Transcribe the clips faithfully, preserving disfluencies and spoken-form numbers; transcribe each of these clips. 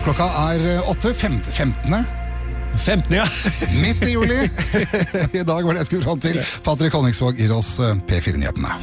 Klokka er åtte, femtende. femtende, ja. Midt i juli. I dag var det jeg skulle fram til. Patrick Honningsvåg gir oss P fire-nyhetene.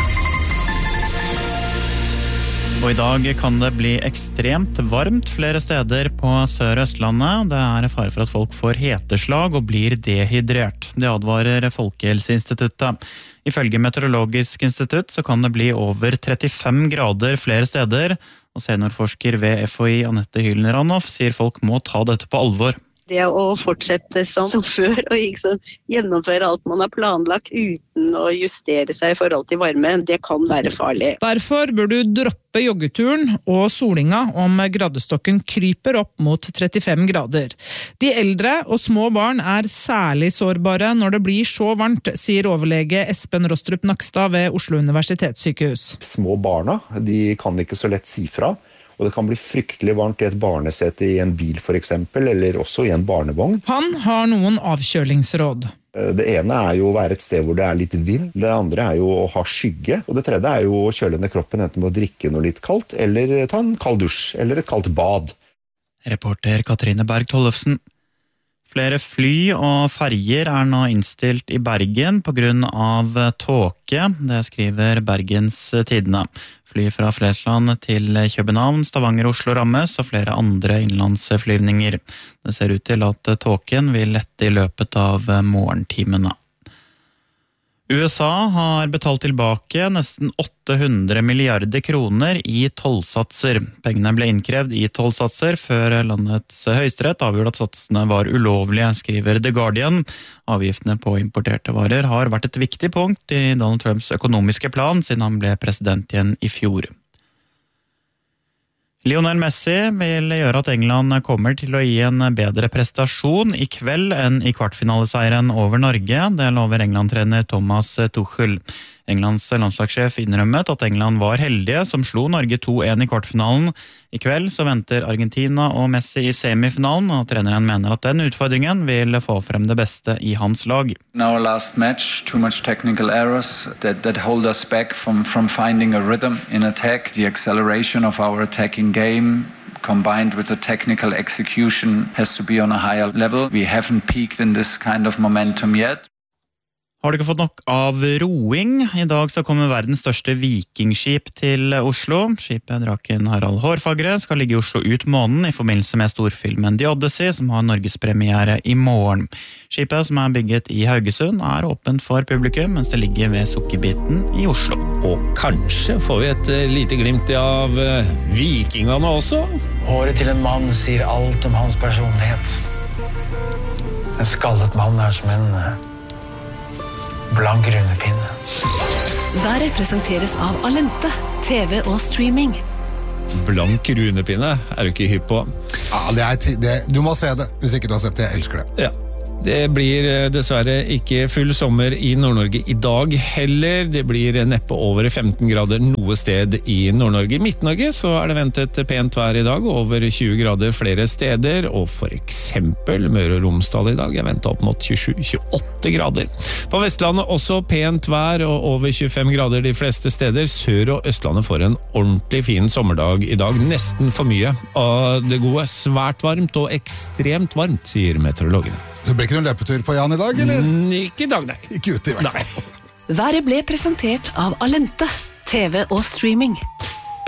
Og i dag kan det bli ekstremt varmt flere steder på Sør-Østlandet. Det er fare for at folk får heteslag og blir dehydrert. Det advarer Folkehelseinstituttet. Ifølge Meteorologisk institutt så kan det bli over trettifem grader flere steder. Og seniorforsker ved F H I Anette Hylen Ranoff sier folk må ta dette på alvor. Det å fortsette som, som før og liksom gjennomføre alt man har planlagt uten å justere seg i forhold til varme, det kan være farlig. Derfor bør du droppe joggeturen og solinga om gradestokken kryper opp mot trettifem grader. De eldre og små barn er særlig sårbare når det blir så varmt, sier overlege Espen Rostrup Nakstad ved Oslo Universitetssykehus. Små barna, de kan ikke så lett si fra. Og det kan bli fryktelig varmt i et barnesete i en bil for eksempel, eller også i en barnevogn. Han har noen avkjølingsråd. Det ene er jo å være et sted hvor det er litt vind. Det andre er jo å ha skygge. Og det tredje er jo å kjøle ned kroppen enten med å drikke noe litt kaldt, eller ta en kald dusj, eller et kaldt bad. Reporter Katrine Berg Tollefsen. Flere fly og ferger er nå innstilt i Bergen på grunn av tåke. Det skriver Bergens Tidende. Fly fra Flesland til København, Stavanger, Oslo rammes, og flere andre innenlandsflyvninger. Det ser ut til at tåken vil lette i løpet av morgentimene. U S A har betalt tilbake nesten åtte hundre milliarder kroner i tollsatser. Pengene ble innkrevd i tollsatser før landets høyesterett avgjorde at satsene var ulovlige, skriver The Guardian. Avgiftene på importerte varer har vært et viktig punkt i Donald Trumps økonomiske plan siden han ble president igjen i fjor. Lionel Messi vil gjøre at England kommer til å gi en bedre prestasjon i kveld enn i kvartfinaleseieren over Norge. Det lover England-trener Thomas Tuchel. Englands landslagssjef innrømmet at England var heldige som slo Norge to en i kvartfinalen. I kveld så venter Argentina og Messi i semifinalen, og treneren mener at den utfordringen vil få frem det beste i hans lag. In our last match, too much technical errors that, that hold us back from, from finding a rhythm in attack. The acceleration of our attacking game combined with the technical execution has to be on a higher level. We haven't peaked in this kind of momentum yet. Har du ikke fått nok av roing? I dag så kommer verdens største vikingskip til Oslo. Skipet Draken Harald Hårfagre skal ligge i Oslo ut måneden i forbindelse med storfilmen The Odyssey, som har Norgespremiere i morgen. Skipet, som er bygget i Haugesund, er åpent for publikum, mens det ligger ved Sukkerbiten i Oslo. Og kanskje får vi et lite glimt av vikingene også? Håret til en mann sier alt om hans personlighet. En skallet mann er som en blank runepinne. Været presenteres av Alente, T V og streaming. Blank runepinne er du ikke hypp på? Ja, det er, det, du må se det, hvis ikke du har sett det. Jeg elsker det. Ja. Det blir dessverre ikke full sommer i Nord-Norge i dag heller. Det blir neppe over femten grader noe sted i Nord-Norge. I Midt-Norge så er det ventet pent vær i dag, over tjue grader flere steder, og for eksempel Møre og Romsdal i dag er ventet opp mot tjuesju til tjueåtte grader. På Vestlandet også pent vær og over tjuefem grader de fleste steder. Sør- og Østlandet får en ordentlig fin sommerdag i dag. Nesten for mye av det gode. Svært varmt og ekstremt varmt, sier meteorologene. Så det ble ikke noen løpetur på Jan i dag, eller? Ikke i dag, nei. Ikke ute i hvert fall. Været ble presentert av Alente, T V og streaming.